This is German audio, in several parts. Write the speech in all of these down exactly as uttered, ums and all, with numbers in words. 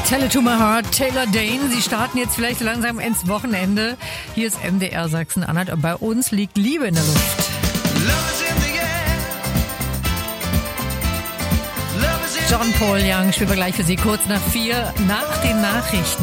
Tell It To My Heart, Taylor Dane. Sie starten jetzt vielleicht langsam ins Wochenende. Hier ist M D R Sachsen-Anhalt und bei uns liegt Liebe in der Luft. John Paul Young spielen wir gleich für Sie kurz nach vier, nach den Nachrichten.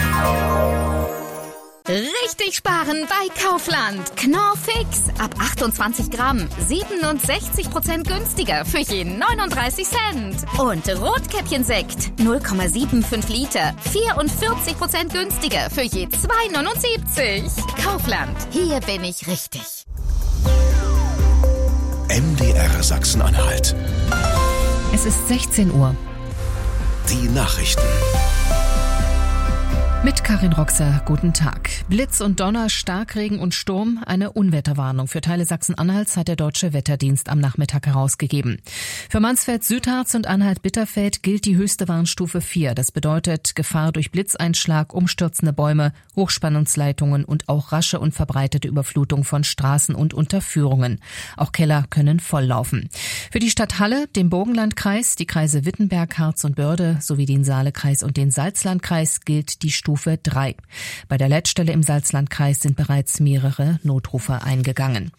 Richtig sparen bei Kaufland. Knorr Fix. Ab achtundzwanzig Gramm. siebenundsechzig Prozent günstiger für jeden neununddreißig Cent. Und Rotkäppchen Sekt. null Komma fünfundsiebzig Liter. vierundvierzig Prozent günstiger für je zwei neunundsiebzig. Kaufland. Hier bin ich richtig. M D R Sachsen-Anhalt. Es ist sechzehn Uhr. Die Nachrichten. Mit Karin Roxer, guten Tag. Blitz und Donner, Starkregen und Sturm, eine Unwetterwarnung für Teile Sachsen-Anhalts hat der Deutsche Wetterdienst am Nachmittag herausgegeben. Für Mansfeld, Südharz und Anhalt-Bitterfeld gilt die höchste Warnstufe vier. Das bedeutet Gefahr durch Blitzeinschlag, umstürzende Bäume, Hochspannungsleitungen und auch rasche und verbreitete Überflutung von Straßen und Unterführungen. Auch Keller können volllaufen. Für die Stadt Halle, den Burgenlandkreis, die Kreise Wittenberg, Harz und Börde sowie den Saalekreis und den Salzlandkreis gilt die Stufe Stufe drei. Bei der Leitstelle im Salzlandkreis sind bereits mehrere Notrufe eingegangen.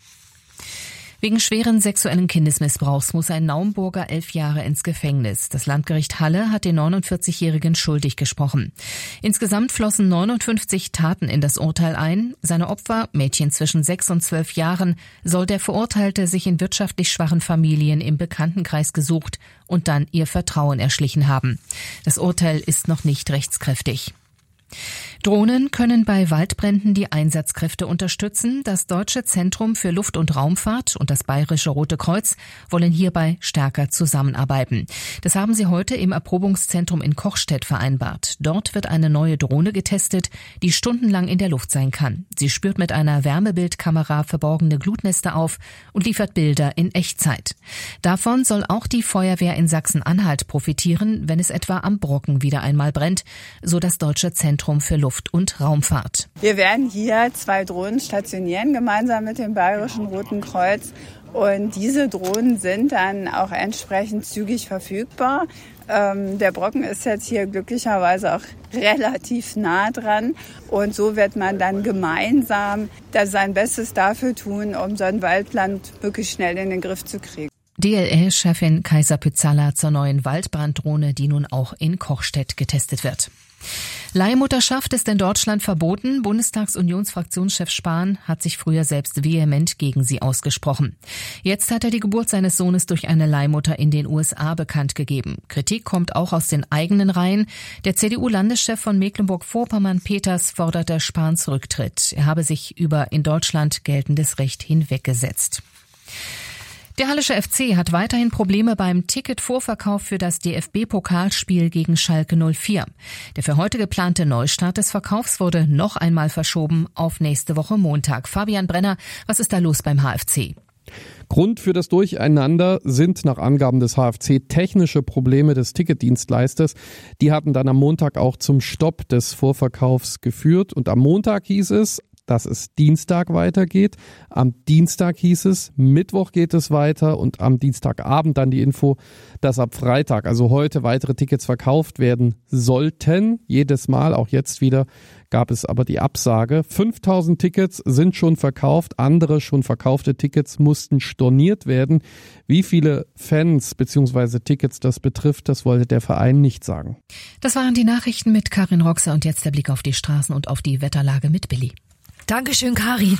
Wegen schweren sexuellen Kindesmissbrauchs muss ein Naumburger elf Jahre ins Gefängnis. Das Landgericht Halle hat den neunundvierzigjährigen schuldig gesprochen. Insgesamt flossen neunundfünfzig Taten in das Urteil ein. Seine Opfer, Mädchen zwischen sechs und zwölf Jahren, soll der Verurteilte sich in wirtschaftlich schwachen Familien im Bekanntenkreis gesucht und dann ihr Vertrauen erschlichen haben. Das Urteil ist noch nicht rechtskräftig. Drohnen können bei Waldbränden die Einsatzkräfte unterstützen. Das Deutsche Zentrum für Luft- und Raumfahrt und das Bayerische Rote Kreuz wollen hierbei stärker zusammenarbeiten. Das haben sie heute im Erprobungszentrum in Kochstedt vereinbart. Dort wird eine neue Drohne getestet, die stundenlang in der Luft sein kann. Sie spürt mit einer Wärmebildkamera verborgene Glutnester auf und liefert Bilder in Echtzeit. Davon soll auch die Feuerwehr in Sachsen-Anhalt profitieren, wenn es etwa am Brocken wieder einmal brennt, so das Deutsche Zentrum für Luft- und Raumfahrt. Wir werden hier zwei Drohnen stationieren, gemeinsam mit dem Bayerischen Roten Kreuz. Und diese Drohnen sind dann auch entsprechend zügig verfügbar. Ähm, der Brocken ist jetzt hier glücklicherweise auch relativ nah dran. Und so wird man dann gemeinsam das sein Bestes dafür tun, um so ein Waldland möglichst schnell in den Griff zu kriegen. D L R-Chefin Kajsa Pützala zur neuen Waldbranddrohne, die nun auch in Kochstedt getestet wird. Leihmutterschaft ist in Deutschland verboten. Bundestagsunionsfraktionschef Spahn hat sich früher selbst vehement gegen sie ausgesprochen. Jetzt hat er die Geburt seines Sohnes durch eine Leihmutter in den U S A bekannt gegeben. Kritik kommt auch aus den eigenen Reihen. Der C D U-Landeschef von Mecklenburg-Vorpommern, Peters, forderte Spahns Rücktritt. Er habe sich über in Deutschland geltendes Recht hinweggesetzt. Der Hallische F C hat weiterhin Probleme beim Ticketvorverkauf für das D F B-Pokalspiel gegen Schalke null vier. Der für heute geplante Neustart des Verkaufs wurde noch einmal verschoben auf nächste Woche Montag. Fabian Brenner, was ist da los beim H F C? Grund für das Durcheinander sind nach Angaben des H F C technische Probleme des Ticketdienstleisters. Die hatten dann am Montag auch zum Stopp des Vorverkaufs geführt. Und am Montag hieß es, dass es Dienstag weitergeht. Am Dienstag hieß es, Mittwoch geht es weiter und am Dienstagabend dann die Info, dass ab Freitag, also heute, weitere Tickets verkauft werden sollten. Jedes Mal, auch jetzt wieder, gab es aber die Absage. fünftausend Tickets sind schon verkauft, andere schon verkaufte Tickets mussten storniert werden. Wie viele Fans bzw. Tickets das betrifft, das wollte der Verein nicht sagen. Das waren die Nachrichten mit Karin Roxer und jetzt der Blick auf die Straßen und auf die Wetterlage mit Billy. Dankeschön, Karin.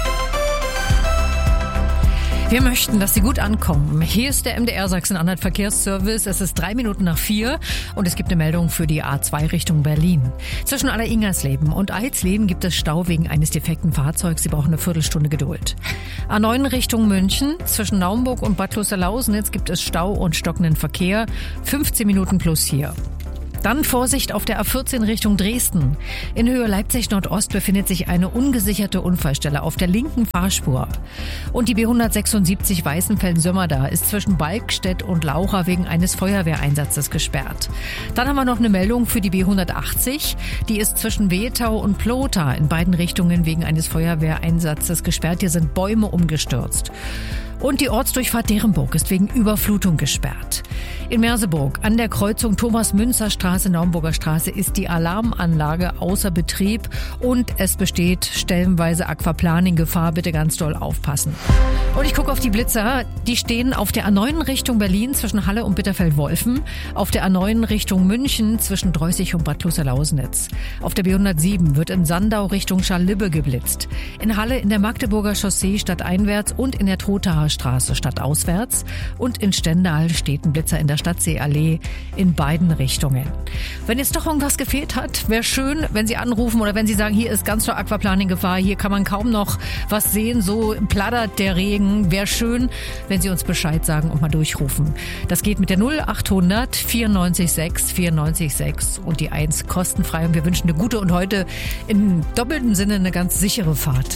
Wir möchten, dass Sie gut ankommen. Hier ist der M D R Sachsen-Anhalt Verkehrsservice. Es ist drei Minuten nach vier und es gibt eine Meldung für die A zwei Richtung Berlin. Zwischen Aller-Ingersleben und Eisleben gibt es Stau wegen eines defekten Fahrzeugs. Sie brauchen eine Viertelstunde Geduld. A neun Richtung München. Zwischen Naumburg und Bad Klosterlausnitz gibt es Stau und stockenden Verkehr. fünfzehn Minuten plus hier. Dann Vorsicht auf der A vierzehn Richtung Dresden. In Höhe Leipzig-Nordost befindet sich eine ungesicherte Unfallstelle auf der linken Fahrspur. Und die B hundertsechsundsiebzig Weißenfels-Sömmerda ist zwischen Balkstedt und Laucha wegen eines Feuerwehreinsatzes gesperrt. Dann haben wir noch eine Meldung für die B hundertachtzig. Die ist zwischen Wehtau und Plotha in beiden Richtungen wegen eines Feuerwehreinsatzes gesperrt. Hier sind Bäume umgestürzt. Und die Ortsdurchfahrt Derenburg ist wegen Überflutung gesperrt. In Merseburg an der Kreuzung Thomas-Münzer-Straße, Naumburger Straße ist die Alarmanlage außer Betrieb und es besteht stellenweise Aquaplaning-Gefahr. Bitte ganz doll aufpassen. Und ich gucke auf die Blitzer. Die stehen auf der A neun Richtung Berlin zwischen Halle und Bitterfeld-Wolfen, auf der A neun Richtung München zwischen Dreußig und Bad Kloster-Lausnitz. Auf der B hundertsieben wird in Sandau Richtung Scharlibbe geblitzt. In Halle in der Magdeburger Chaussee stadteinwärts und in der Trothaer Straße stadtauswärts. Und in Stendal steht ein Blitzer in der Stadtseeallee in beiden Richtungen. Wenn jetzt doch irgendwas gefehlt hat, wäre schön, wenn Sie anrufen oder wenn Sie sagen, hier ist ganz klar Aquaplaning-Gefahr, hier kann man kaum noch was sehen, so plattert der Regen. Wäre schön, wenn Sie uns Bescheid sagen und mal durchrufen. Das geht mit der null achthundert vierundneunzig sechs vierundneunzig sechs und die eins kostenfrei. Und wir wünschen eine gute und heute im doppelten Sinne eine ganz sichere Fahrt.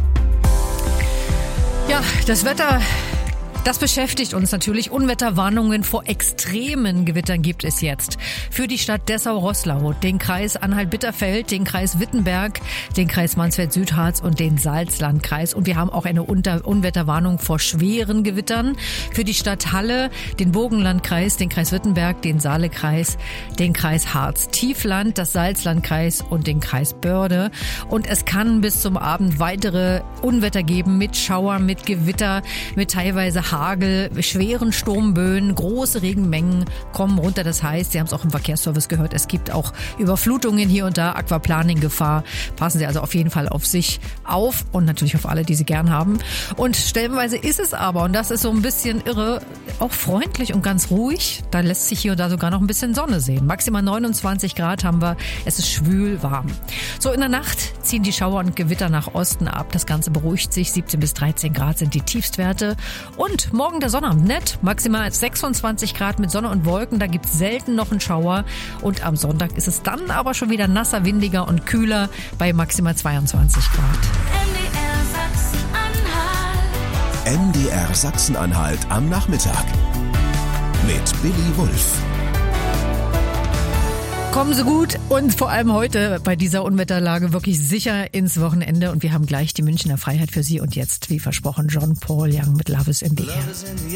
Ja, das Wetter, das beschäftigt uns natürlich. Unwetterwarnungen vor extremen Gewittern gibt es jetzt. Für die Stadt Dessau-Roßlau, den Kreis Anhalt-Bitterfeld, den Kreis Wittenberg, den Kreis Mansfeld-Südharz und den Salzlandkreis. Und wir haben auch eine Unter- Unwetterwarnung vor schweren Gewittern. Für die Stadt Halle, den Burgenlandkreis, den Kreis Wittenberg, den Saalekreis, den Kreis Harz-Tiefland, das Salzlandkreis und den Kreis Börde. Und es kann bis zum Abend weitere Unwetter geben mit Schauer, mit Gewitter, mit teilweise Hagel, schweren Sturmböen, große Regenmengen kommen runter. Das heißt, Sie haben es auch im Verkehrsservice gehört, es gibt auch Überflutungen hier und da, Aquaplaning-Gefahr. Passen Sie also auf jeden Fall auf sich auf und natürlich auf alle, die Sie gern haben. Und stellenweise ist es aber, und das ist so ein bisschen irre, auch freundlich und ganz ruhig. Da lässt sich hier und da sogar noch ein bisschen Sonne sehen. Maximal neunundzwanzig Grad haben wir. Es ist schwül warm. So, in der Nacht ziehen die Schauer und Gewitter nach Osten ab. Das Ganze beruhigt sich. siebzehn bis dreizehn Grad sind die Tiefstwerte. Und morgen der Sonnabend nett, maximal sechsundzwanzig Grad mit Sonne und Wolken, da gibt's selten noch einen Schauer. Und am Sonntag ist es dann aber schon wieder nasser, windiger und kühler bei maximal zweiundzwanzig Grad. M D R Sachsen-Anhalt am Nachmittag mit Billy Wulff. Kommen Sie gut und vor allem heute bei dieser Unwetterlage wirklich sicher ins Wochenende. Und wir haben gleich die Münchner Freiheit für Sie. Und jetzt, wie versprochen, John Paul Young mit Love is in the Air.